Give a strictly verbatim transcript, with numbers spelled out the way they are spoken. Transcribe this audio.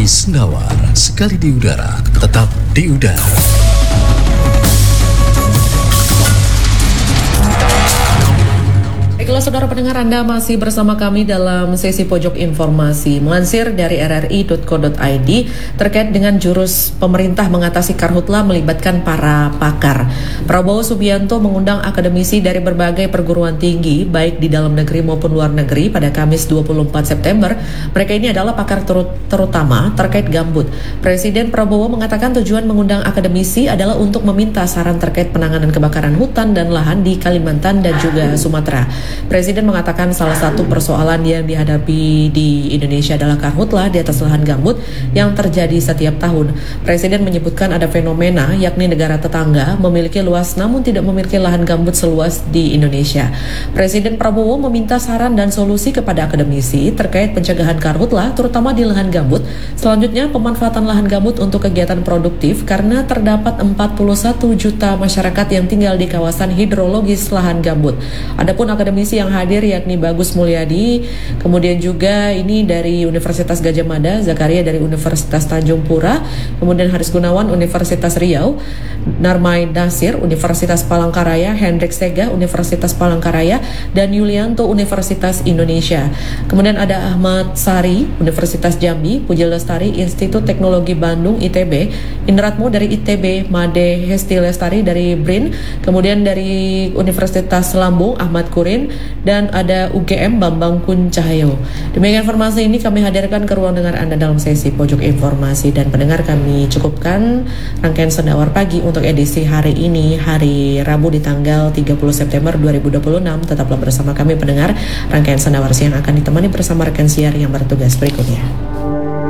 Sekali senawar, sekali di udara, tetap di udara. Baiklah saudara pendengar, Anda masih bersama kami dalam sesi pojok informasi. Melansir dari r r i dot co dot i d terkait dengan jurus pemerintah mengatasi karhutla melibatkan para pakar. Prabowo Subianto mengundang akademisi dari berbagai perguruan tinggi baik di dalam negeri maupun luar negeri pada Kamis dua puluh empat September. Mereka ini adalah pakar terut terutama terkait gambut. Presiden Prabowo mengatakan tujuan mengundang akademisi adalah untuk meminta saran terkait penanganan kebakaran hutan dan lahan di Kalimantan dan juga Sumatera. Presiden mengatakan salah satu persoalan yang dihadapi di Indonesia adalah karhutla di atas lahan gambut yang terjadi setiap tahun. Presiden menyebutkan ada fenomena yakni negara tetangga memiliki luas namun tidak memiliki lahan gambut seluas di Indonesia. Presiden Prabowo meminta saran dan solusi kepada akademisi terkait pencegahan karhutla terutama di lahan gambut. Selanjutnya pemanfaatan lahan gambut untuk kegiatan produktif karena terdapat empat puluh satu juta masyarakat yang tinggal di kawasan hidrologis lahan gambut. Adapun akademisi yang hadir yakni Bagus Mulyadi, kemudian juga ini dari Universitas Gadjah Mada, Zakaria dari Universitas Tanjung Pura, kemudian Haris Gunawan Universitas Riau, Narmai Nasir Universitas Palangkaraya, Hendrik Sega Universitas Palangkaraya, dan Yulianto Universitas Indonesia. Kemudian ada Ahmad Sari Universitas Jambi, Puji Lestari Institut Teknologi Bandung I T B, Indratmo dari I T B, Made Hesti Lestari dari B R I N, kemudian dari Universitas Lambung Ahmad Kurin, dan ada U G M Bambang Kuncahyo. Demikian informasi ini kami hadirkan ke ruang dengar Anda dalam sesi pojok informasi, dan pendengar kami cukupkan rangkaian Sendawar Pagi untuk edisi hari ini, hari Rabu di tanggal tiga puluh September dua ribu dua puluh enam. Tetaplah bersama kami pendengar, rangkaian Sendawar Siang akan ditemani bersama rekan siar yang bertugas berikutnya.